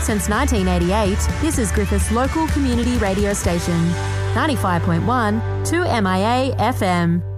Since 1988, this is Griffith's local community radio station, 95.1 2MIA FM.